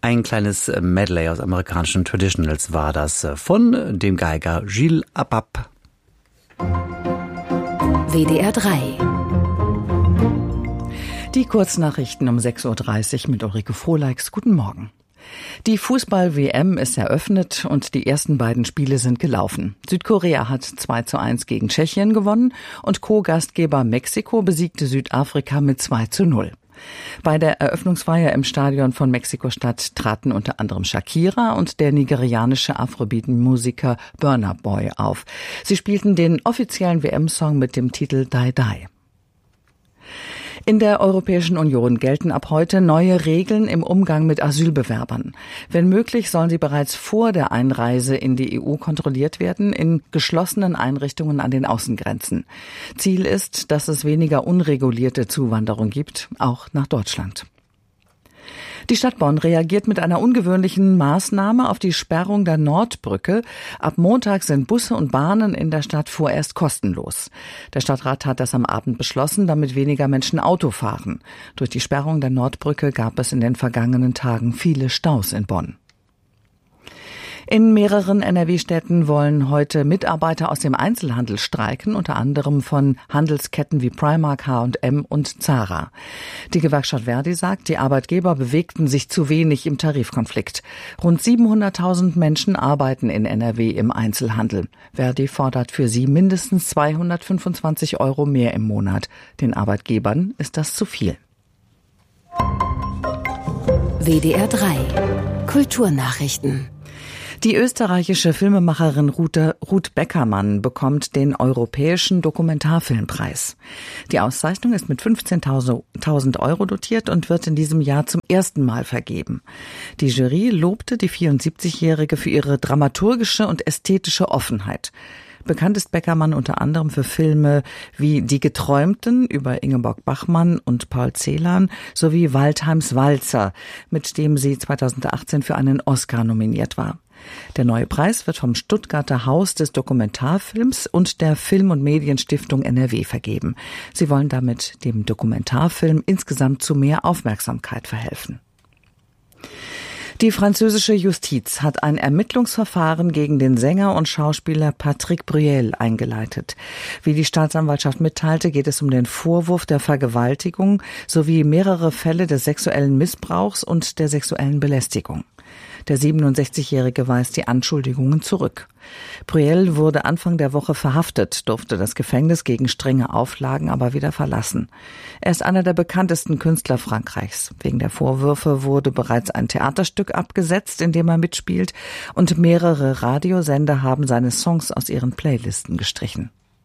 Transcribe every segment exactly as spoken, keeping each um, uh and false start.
Ein kleines Medley aus amerikanischen Traditionals war das von dem Geiger Gilles Apap. W D R drei. Die Kurznachrichten um sechs Uhr dreißig mit Ulrike Frohleix. Guten Morgen. Die Fußball-W M ist eröffnet und die ersten beiden Spiele sind gelaufen. Südkorea hat zwei zu eins gegen Tschechien gewonnen und Co-Gastgeber Mexiko besiegte Südafrika mit zwei zu null. Bei der Eröffnungsfeier im Stadion von Mexiko-Stadt traten unter anderem Shakira und der nigerianische Afrobeat-Musiker Burna Boy auf. Sie spielten den offiziellen W M-Song mit dem Titel Die Die. In der Europäischen Union gelten ab heute neue Regeln im Umgang mit Asylbewerbern. Wenn möglich, sollen sie bereits vor der Einreise in die E U kontrolliert werden, in geschlossenen Einrichtungen an den Außengrenzen. Ziel ist, dass es weniger unregulierte Zuwanderung gibt, auch nach Deutschland. Die Stadt Bonn reagiert mit einer ungewöhnlichen Maßnahme auf die Sperrung der Nordbrücke. Ab Montag sind Busse und Bahnen in der Stadt vorerst kostenlos. Der Stadtrat hat das am Abend beschlossen, damit weniger Menschen Auto fahren. Durch die Sperrung der Nordbrücke gab es in den vergangenen Tagen viele Staus in Bonn. In mehreren N R W-Städten wollen heute Mitarbeiter aus dem Einzelhandel streiken, unter anderem von Handelsketten wie Primark, H und M und Zara. Die Gewerkschaft Verdi sagt, die Arbeitgeber bewegten sich zu wenig im Tarifkonflikt. Rund siebenhunderttausend Menschen arbeiten in N R W im Einzelhandel. Verdi fordert für sie mindestens zweihundertfünfundzwanzig Euro mehr im Monat. Den Arbeitgebern ist das zu viel. W D R drei. Kulturnachrichten. Die österreichische Filmemacherin Ruth Beckermann bekommt den Europäischen Dokumentarfilmpreis. Die Auszeichnung ist mit fünfzehntausend Euro dotiert und wird in diesem Jahr zum ersten Mal vergeben. Die Jury lobte die vierundsiebzigjährige für ihre dramaturgische und ästhetische Offenheit. Bekannt ist Beckermann unter anderem für Filme wie Die Geträumten über Ingeborg Bachmann und Paul Celan sowie Waldheims Walzer, mit dem sie zweitausendachtzehn für einen Oscar nominiert war. Der neue Preis wird vom Stuttgarter Haus des Dokumentarfilms und der Film- und Medienstiftung N R W vergeben. Sie wollen damit dem Dokumentarfilm insgesamt zu mehr Aufmerksamkeit verhelfen. Die französische Justiz hat ein Ermittlungsverfahren gegen den Sänger und Schauspieler Patrick Bruel eingeleitet. Wie die Staatsanwaltschaft mitteilte, geht es um den Vorwurf der Vergewaltigung sowie mehrere Fälle des sexuellen Missbrauchs und der sexuellen Belästigung. Der siebenundsechzigjährige weist die Anschuldigungen zurück. Bruel wurde Anfang der Woche verhaftet, durfte das Gefängnis gegen strenge Auflagen aber wieder verlassen. Er ist einer der bekanntesten Künstler Frankreichs. Wegen der Vorwürfe wurde bereits ein Theaterstück abgesetzt, in dem er mitspielt, und mehrere Radiosender haben seine Songs aus ihren Playlisten gestrichen.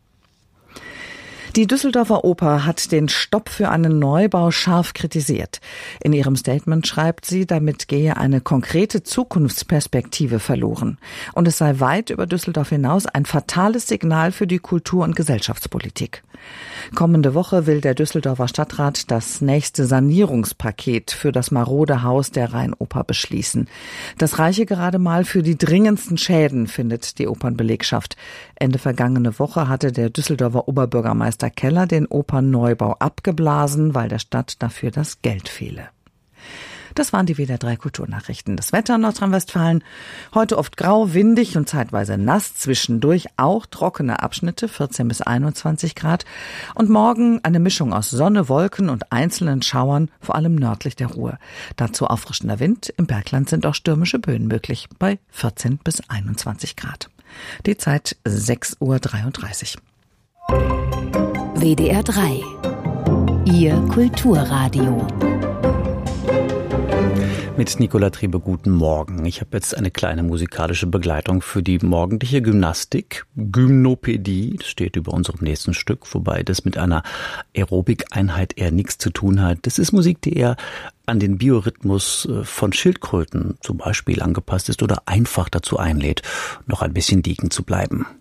Die Düsseldorfer Oper hat den Stopp für einen Neubau scharf kritisiert. In ihrem Statement schreibt sie, damit gehe eine konkrete Zukunftsperspektive verloren. Und es sei weit über Düsseldorf hinaus ein fatales Signal für die Kultur- und Gesellschaftspolitik. Kommende Woche will der Düsseldorfer Stadtrat das nächste Sanierungspaket für das marode Haus der Rheinoper beschließen. Das reiche gerade mal für die dringendsten Schäden, findet die Opernbelegschaft. Ende vergangene Woche hatte der Düsseldorfer Oberbürgermeister Keller den Opernneubau abgeblasen, weil der Stadt dafür das Geld fehle. Das waren die W D R drei Kulturnachrichten. Das Wetter in Nordrhein-Westfalen: heute oft grau, windig und zeitweise nass, zwischendurch auch trockene Abschnitte, vierzehn bis einundzwanzig Grad. Und morgen eine Mischung aus Sonne, Wolken und einzelnen Schauern, vor allem nördlich der Ruhr. Dazu auffrischender Wind. Im Bergland sind auch stürmische Böen möglich, bei vierzehn bis einundzwanzig Grad. Die Zeit sechs Uhr dreiunddreißig. W D R drei. Ihr Kulturradio. Mit Nicola Trebe, guten Morgen. Ich habe jetzt eine kleine musikalische Begleitung für die morgendliche Gymnastik. Gymnopädie, das steht über unserem nächsten Stück, wobei das mit einer Aerobik-Einheit eher nichts zu tun hat. Das ist Musik, die eher an den Biorhythmus von Schildkröten zum Beispiel angepasst ist oder einfach dazu einlädt, noch ein bisschen liegen zu bleiben.